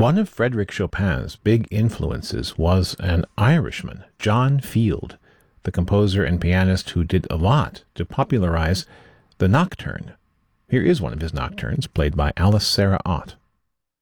One of Frédéric Chopin's big influences was an Irishman, John Field, the composer and pianist who did a lot to popularize the nocturne. Here is one of his nocturnes, played by Alice Sarah Ott.